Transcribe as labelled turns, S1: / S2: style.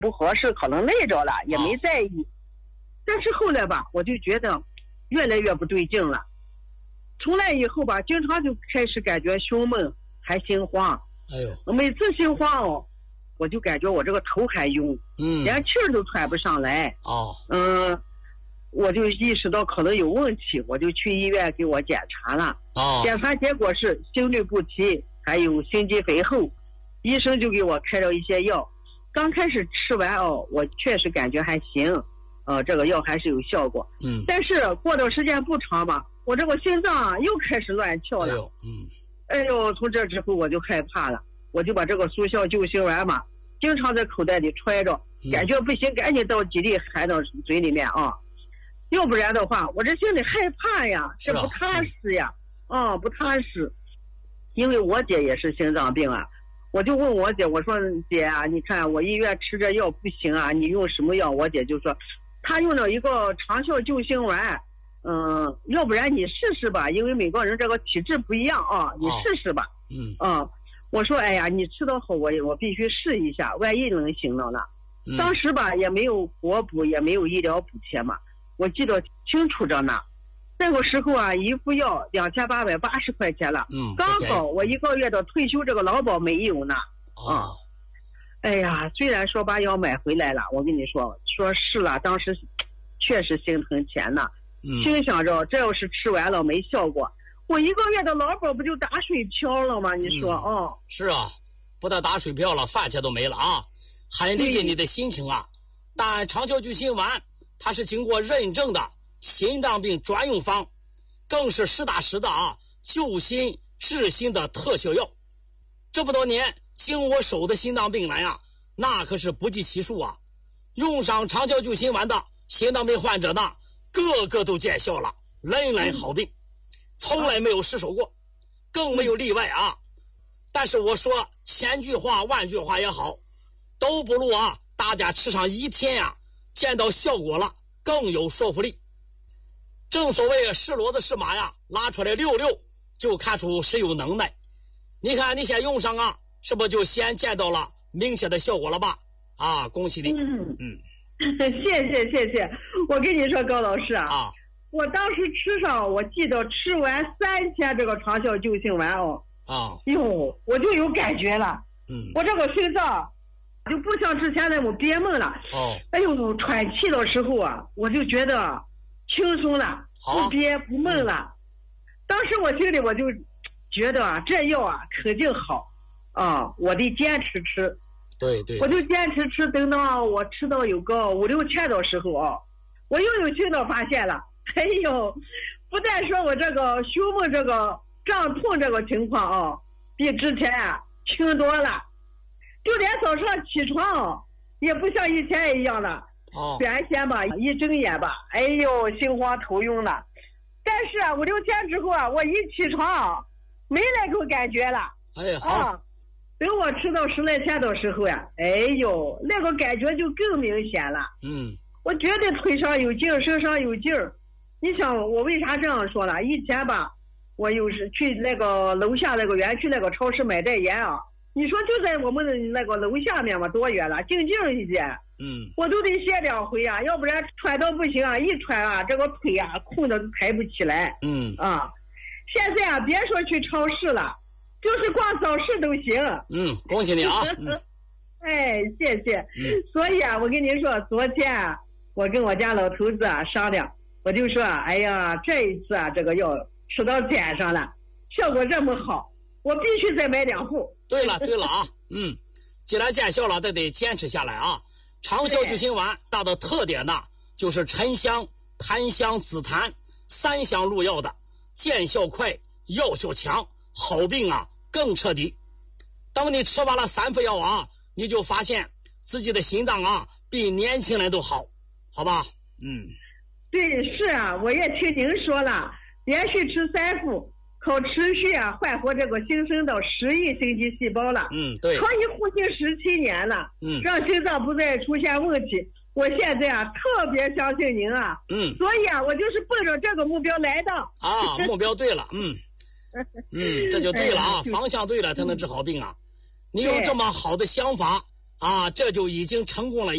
S1: 不合适，可能累着了，也没在意。但是后来吧，我就觉得越来越不对劲了。从来以后吧，经常就开始感觉胸闷，还心慌。
S2: 哎呦，
S1: 每次心慌哦，我就感觉我这个头还晕，连气儿都喘不上来。我就意识到可能有问题，我就去医院给我检查了。检查结果是心律不齐，还有心肌肥厚。医生就给我开了一些药。刚开始吃完我确实感觉还行，这个药还是有效果。但是过段时间不长吧，我这个心脏又开始乱跳了。从这之后我就害怕了，我就把这个速效救心丸嘛，经常在口袋里揣着，感觉不行，赶紧倒几粒含到嘴里面啊。要不然的话，我这心里害怕呀，这不踏实呀，不踏实。因为我姐也是心脏病啊，我就问我姐，我说姐啊，你看我医院吃这药不行啊，你用什么药？我姐就说，她用了一个长效救心丸，要不然你试试吧，因为每个人这个体质不一样啊，你试试吧。我说哎呀，你吃得好，我必须试一下，万一能行了呢。当时吧也没有国补，也没有医疗补贴嘛。我记得清楚着呢，那个时候啊，一副药2880块钱了，刚好我1个月的退休这个劳保没有呢。哎呀，虽然说把药买回来了，我跟你说是了，当时确实心疼钱呢。心想着这要是吃完了没效果，我1个月的劳保不就打水漂了吗？你说
S2: 是啊，不但打水漂了，饭钱都没了啊。很理解你的心情啊。但长效救心丸它是经过认证的心脏病专用方，更是实打实的救心治心的特效药。这么多年经我手的心脏病人啊，那可是不计其数啊。用上长效救心丸的心脏病患者呢，个个都见效了，人人好病，从来没有失手过，更没有例外啊。但是我说千句话万句话也好，都不如大家吃上1天见到效果了更有说服力。正所谓是骡子是马呀，拉出来溜溜就看出谁有能耐。你看你先用上是不是就先见到了明显的效果了吧？恭喜你。
S1: 谢谢。我跟你说高老师我当时吃上，我记得吃完3天这个长效救心丸我就有感觉了。我这个心脏就不像之前那么憋闷了。喘气的时候我就觉得轻松了，不憋不闷了。当时我心里我就觉得这药肯定好我得坚持吃。对，我就坚持吃，等到我吃到有个5、6天的时候我又有新的发现了。不但说我这个胸闷这个胀痛这个情况比之前轻多了，就连早上起床也不像以前一样了。原先吧一睁眼吧，心慌头晕了。但是5、6天之后我一起床没那个感觉了。等我吃到10来天的时候那个感觉就更明显了。我觉得腿上有劲儿，身上有劲儿。你想我为啥这样说了？以前吧我有时去那个楼下那个园区那个超市买袋盐你说就在我们的那个楼下面嘛，多远了，静一些。我都得歇2回要不然喘到不行一喘这个腿空的抬不起来。现在别说去超市了，就是逛早市都行。
S2: 恭喜你
S1: 谢谢。所以我跟您说，昨天我跟我家老头子商量，我就说哎呀，这一次这个药吃到点上了，效果这么好，我必须再买2副。
S2: 对了既然见效了，得坚持下来长效救心丸它的特点呢，就是沉香、檀香、紫檀3香入药的，见效快，药效强，好病更彻底。当你吃完了3副药你就发现自己的心脏比年轻人都好，好吧？
S1: 对，是我也听您说了，连续吃3副，可持续焕活这个新生的10亿心肌细胞了。
S2: 对，
S1: 可以护心17年了。让心脏不再出现问题。我现在特别相信您所以我就是奔着这个目标来的。
S2: 目标对了。这就对了方向对了才能治好病你有这么好的想法啊，这就已经成功了。